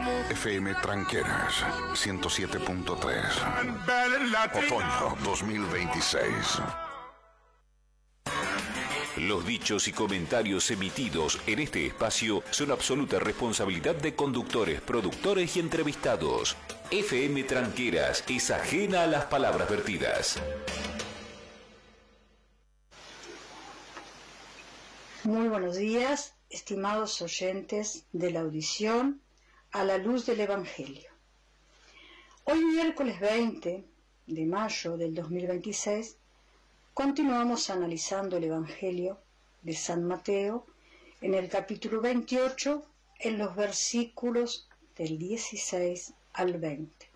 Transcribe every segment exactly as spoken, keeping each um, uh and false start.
F M Tranqueras ciento siete punto tres. Otoño dos mil veintiséis. Los dichos y comentarios emitidos en este espacio son absoluta responsabilidad de conductores, productores y entrevistados. F M Tranqueras es ajena a las palabras vertidas. Muy buenos días, estimados oyentes de la audición a la luz del Evangelio. Hoy miércoles veinte de mayo del dos mil veintiséis continuamos analizando el Evangelio de San Mateo en el capítulo veintiocho en los versículos del dieciséis al veinte.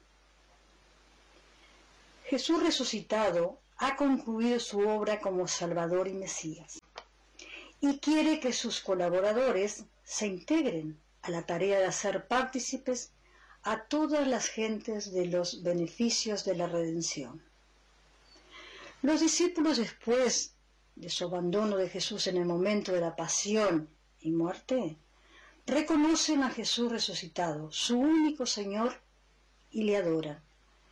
Jesús resucitado ha concluido su obra como Salvador y Mesías y quiere que sus colaboradores se integren a la tarea de hacer partícipes a todas las gentes de los beneficios de la redención. Los discípulos, después de su abandono de Jesús en el momento de la pasión y muerte, reconocen a Jesús resucitado, su único Señor, y le adoran.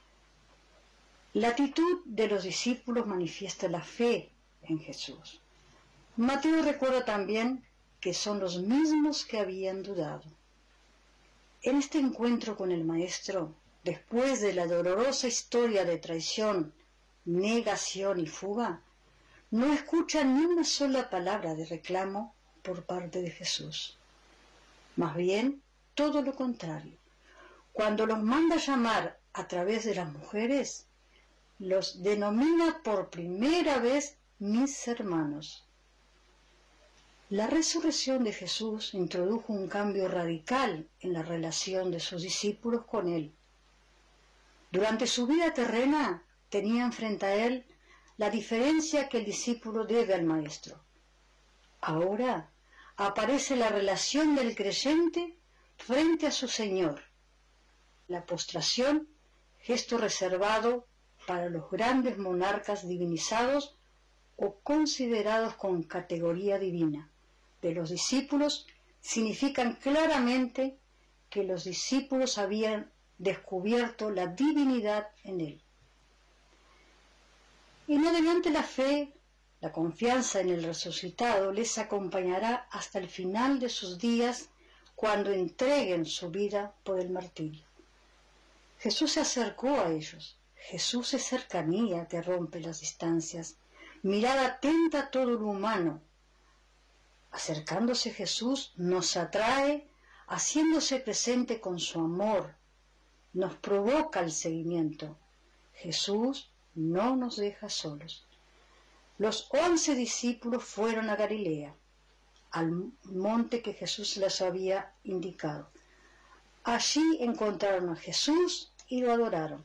La actitud de los discípulos manifiesta la fe en Jesús. Mateo recuerda también que son los mismos que habían dudado. En este encuentro con el Maestro, después de la dolorosa historia de traición, negación y fuga, no escuchan ni una sola palabra de reclamo por parte de Jesús. Más bien, todo lo contrario. Cuando los manda llamar a través de las mujeres, los denomina por primera vez mis hermanos. La resurrección de Jesús introdujo un cambio radical en la relación de sus discípulos con Él. Durante su vida terrena, tenían frente a Él la diferencia que el discípulo debe al Maestro. Ahora aparece la relación del creyente frente a su Señor. La postración, gesto reservado para los grandes monarcas divinizados o considerados con categoría divina, de los discípulos, significan claramente que los discípulos habían descubierto la divinidad en Él. En adelante la fe, la confianza en el resucitado les acompañará hasta el final de sus días cuando entreguen su vida por el martirio. Jesús se acercó a ellos. Jesús es cercanía que rompe las distancias, mirada atenta a todo lo humano. Acercándose Jesús nos atrae, haciéndose presente con su amor, nos provoca el seguimiento. Jesús no nos deja solos. Los once discípulos fueron a Galilea, al monte que Jesús les había indicado. Allí encontraron a Jesús y lo adoraron.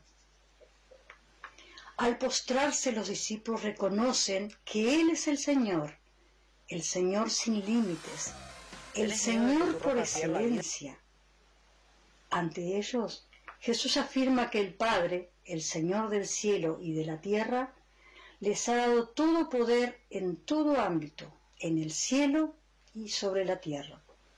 Al postrarse, los discípulos reconocen que Él es el Señor, el Señor sin límites, el Señor por excelencia. Ante ellos, Jesús afirma que el Padre, el Señor del cielo y de la tierra, les ha dado todo poder en todo ámbito, en el cielo y sobre la tierra.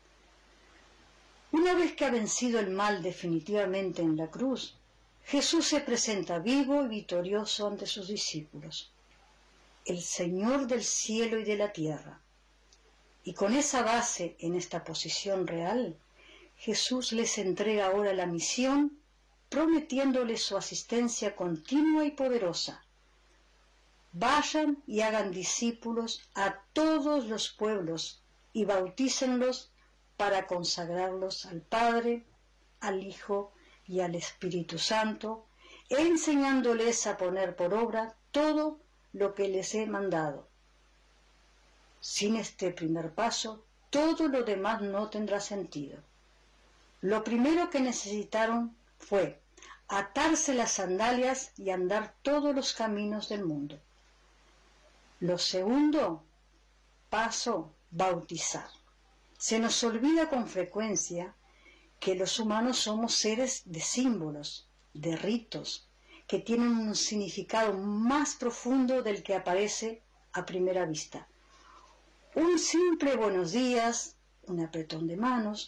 Una vez que ha vencido el mal definitivamente en la cruz, Jesús se presenta vivo y victorioso ante sus discípulos, el Señor del cielo y de la tierra. Y con esa base en esta posición real, Jesús les entrega ahora la misión, prometiéndoles su asistencia continua y poderosa. Vayan y hagan discípulos a todos los pueblos y bautícenlos para consagrarlos al Padre, al Hijo y al Espíritu Santo, enseñándoles a poner por obra todo lo que les he mandado. Sin este primer paso, todo lo demás no tendrá sentido. Lo primero que necesitaron fue atarse las sandalias y andar todos los caminos del mundo. Lo segundo paso, bautizar. Se nos olvida con frecuencia que los humanos somos seres de símbolos, de ritos, que tienen un significado más profundo del que aparece a primera vista. Un simple buenos días, un apretón de manos,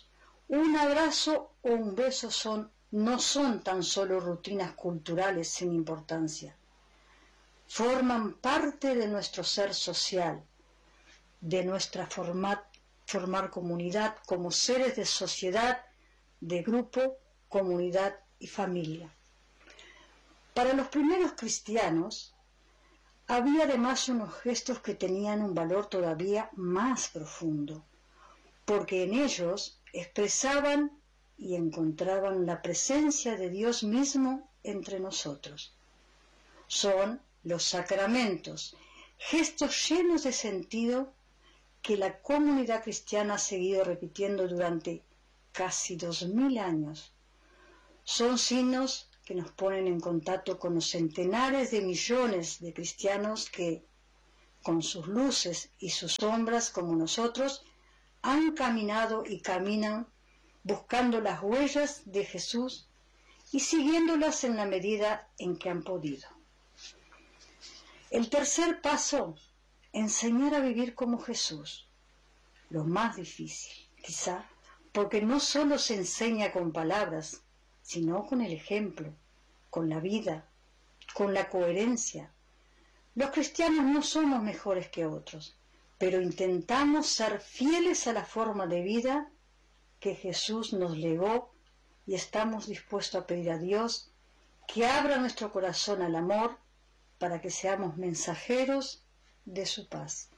Un abrazo o un beso son, no son tan solo rutinas culturales sin importancia. Forman parte de nuestro ser social, de nuestra formar, formar comunidad como seres de sociedad, de grupo, comunidad y familia. Para los primeros cristianos, había además unos gestos que tenían un valor todavía más profundo, porque en ellos expresaban y encontraban la presencia de Dios mismo entre nosotros. Son los sacramentos, gestos llenos de sentido que la comunidad cristiana ha seguido repitiendo durante casi dos mil años. Son signos que nos ponen en contacto con los centenares de millones de cristianos que, con sus luces y sus sombras como nosotros, han caminado y caminan buscando las huellas de Jesús y siguiéndolas en la medida en que han podido. El tercer paso, enseñar a vivir como Jesús. Lo más difícil, quizá, porque no solo se enseña con palabras, sino con el ejemplo, con la vida, con la coherencia. Los cristianos no somos mejores que otros, pero intentamos ser fieles a la forma de vida que Jesús nos legó y estamos dispuestos a pedir a Dios que abra nuestro corazón al amor para que seamos mensajeros de su paz.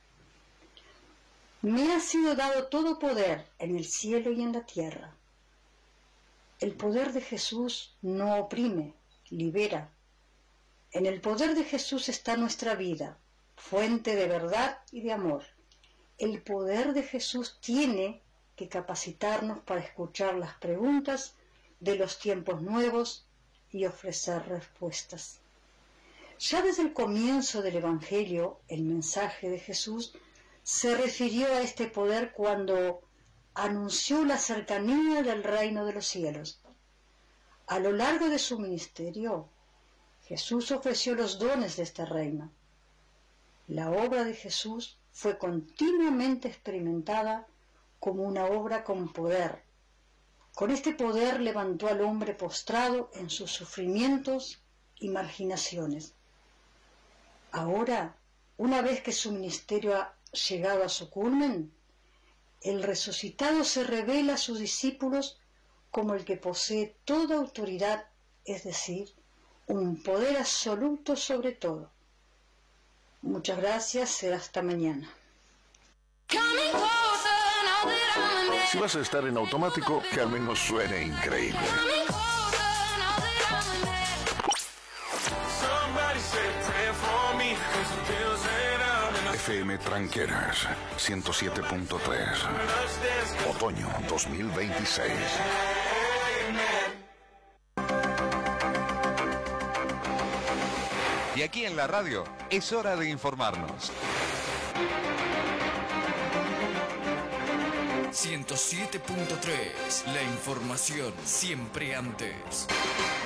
Me ha sido dado todo poder en el cielo y en la tierra. El poder de Jesús no oprime, libera. En el poder de Jesús está nuestra vida, fuente de verdad y de amor. El poder de Jesús tiene que capacitarnos para escuchar las preguntas de los tiempos nuevos y ofrecer respuestas. Ya desde el comienzo del Evangelio, el mensaje de Jesús se refirió a este poder cuando anunció la cercanía del reino de los cielos. A lo largo de su ministerio, Jesús ofreció los dones de este reino. La obra de Jesús fue continuamente experimentada como una obra con poder. Con este poder levantó al hombre postrado en sus sufrimientos y marginaciones. Ahora, una vez que su ministerio ha llegado a su culmen, el resucitado se revela a sus discípulos como el que posee toda autoridad, es decir, un poder absoluto sobre todo. Muchas gracias, será hasta mañana. Si vas a estar en automático, que al menos suene increíble. F M Tranqueras ciento siete punto tres. Otoño dos mil veintiséis. Y aquí en la radio es hora de informarnos. ciento siete punto tres, la información siempre antes.